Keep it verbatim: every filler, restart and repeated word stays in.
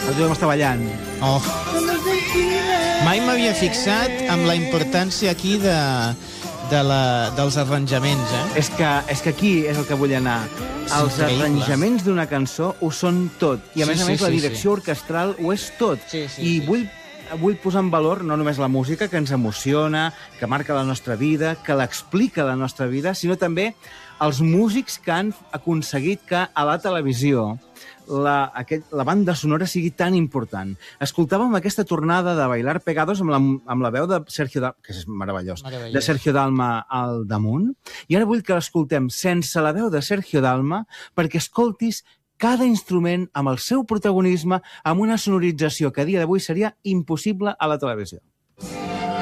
Els devem estar ballant. Oh. Mai m'havia fixat amb la importància aquí de, de la, dels arranjaments, eh? És que, és que aquí és el que vull anar. Els increïble. arranjaments d'una cançó ho són tot. I a Sí, més a sí, més la sí, direcció orquestral ho és tot. Sí, sí, I sí. vull, vull posar en valor no només la música, que ens emociona, que marca la nostra vida, que l'explica la nostra vida, sinó també els músics que han aconseguit que a la televisió la, aquest, la banda sonora sigui tan important. Escoltàvem aquesta tornada de Bailar Pegados amb la, amb la veu de Sergio Dalma, que és meravellós, Meravellós. de Sergio Dalma al damunt, i ara vull que l'escoltem sense la veu de Sergio Dalma perquè escoltis cada instrument amb el seu protagonisme, amb una sonorització que a dia d'avui seria impossible a la televisió.